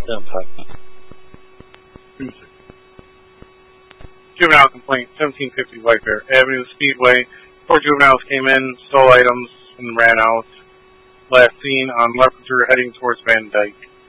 Impact. Juvenile complaint, 1750 White Bear Avenue Speedway. 4 juveniles came in, stole items, and ran out. Last seen on Lepper heading towards Van Dyke.